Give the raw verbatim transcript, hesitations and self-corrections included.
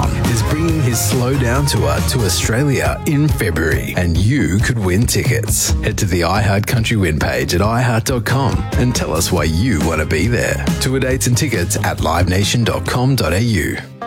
Brown is bringing his Slow Down tour to Australia in February, and you could win tickets. Head to the iHeart Country Win page at i heart dot com and tell us why you want to be there. Tour dates and tickets at live nation dot com dot a u.